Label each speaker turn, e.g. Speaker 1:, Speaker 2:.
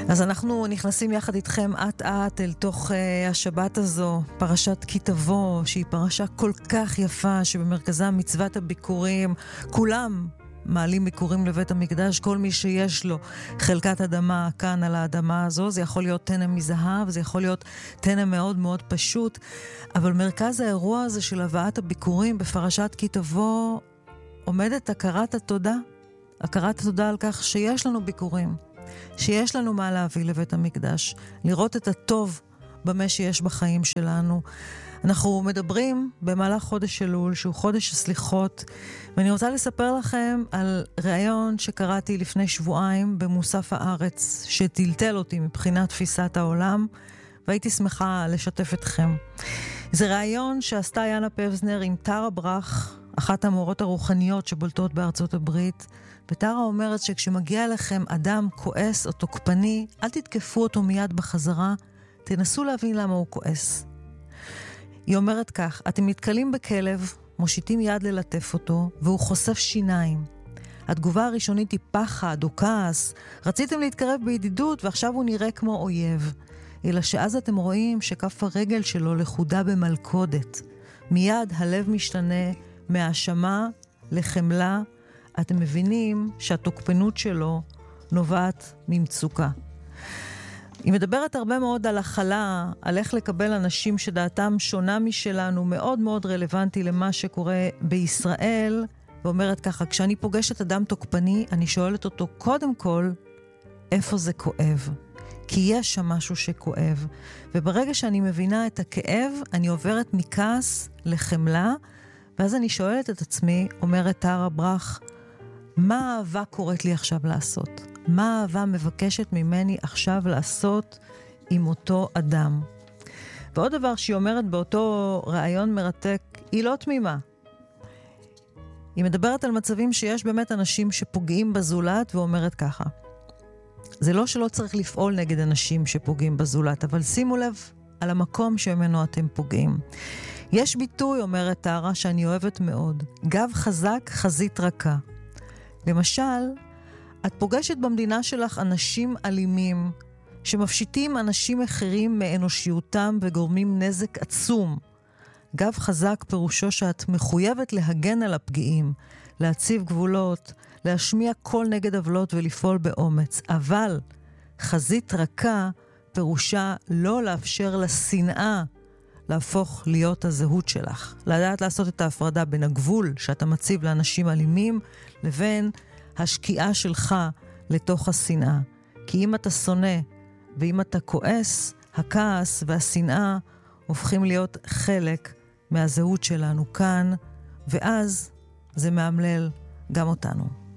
Speaker 1: אז אנחנו נכנסים יחד איתכם אט אל תוך השבת הזו, פרשת כי תבוא, שהיא פרשה כל כך יפה, שבמרכזה מצוות הביקורים, כולם מעלים ביקורים לבית המקדש, כל מי שיש לו חלקת אדמה כאן על האדמה הזו, זה יכול להיות תנם מזהב, זה יכול להיות תנם מאוד מאוד פשוט, אבל מרכז האירוע הזה של הבאת הביקורים בפרשת כי תבוא, עומדת הכרת התודה, הכרת התודה על כך שיש לנו ביקורים, שיש לנו מה להביא לבית המקדש, לראות את הטוב במה שיש בחיים שלנו. אנחנו מדברים במהלך חודש אלול, שהוא חודש הסליחות, ואני רוצה לספר לכם על ראיון שקראתי לפני שבועיים במוסף הארץ, שטלטל אותי מבחינת תפיסת העולם, והייתי שמחה לשתף אתכם. זה ראיון שעשתה יאנה פבזנר עם טרה ברח, אחת המורות הרוחניות שבולטות בארצות הברית, וטרה אומרת שכשמגיע לכם אדם כועס או תוקפני, אל תתקפו אותו מיד בחזרה, תנסו להבין למה הוא כועס. היא אומרת כך, אתם מתקלים בכלב, מושיטים יד ללטף אותו, והוא חושף שיניים. התגובה הראשונית היא פחד או כעס, רציתם להתקרב בידידות ועכשיו הוא נראה כמו אויב. אלא שאז אתם רואים שכף הרגל שלו לחודה במלכודת. מיד הלב משתנה מהאשמה לחמלה, אתם מבינים שהתוקפנות שלו נובעת ממצוקה. היא מדברת הרבה מאוד על הכלה, על איך לקבל אנשים שדעתם שונה משלנו, מאוד מאוד רלוונטי למה שקורה בישראל, ואומרת ככה, כשאני פוגשת אדם תוקפני, אני שואלת אותו קודם כל, איפה זה כואב? כי יש שם משהו שכואב. וברגע שאני מבינה את הכאב, אני עוברת מכעס לחמלה, ואז אני שואלת את עצמי, אומרת טרה ברח, מה האהבה קוראת לי עכשיו לעשות? מה האהבה מבקשת ממני עכשיו לעשות עם אותו אדם? ועוד דבר שהיא אומרת באותו רעיון מרתק, היא לא תמימה. היא מדברת על מצבים שיש באמת אנשים שפוגעים בזולת, ואומרת ככה, זה לא שלא צריך לפעול נגד אנשים שפוגעים בזולת, אבל שימו לב על המקום שממנו אתם פוגעים. יש ביטוי, אומרת טרה, שאני אוהבת מאוד, גב חזק, חזית רכה. למשל, את פוגשת במדינה שלך אנשים אלימים, שמפשיטים אנשים אחרים מאנושיותם וגורמים נזק עצום. גב חזק פירושו שאת מחויבת להגן על הפגיעים, להציב גבולות, להשמיע קול נגד עוולות ולפעול באומץ. אבל חזית רכה פירושה לא לאפשר לשנאה להפוך להיות הזהות שלך. לדעת לעשות את ההפרדה בין הגבול שאתה מציב לאנשים אלימים, לבין השקיעה שלך לתוך השנאה. כי אם אתה שונא ואם אתה כועס, הכעס והשנאה הופכים להיות חלק מהזהות שלנו כאן, ואז זה מאמלל גם אותנו.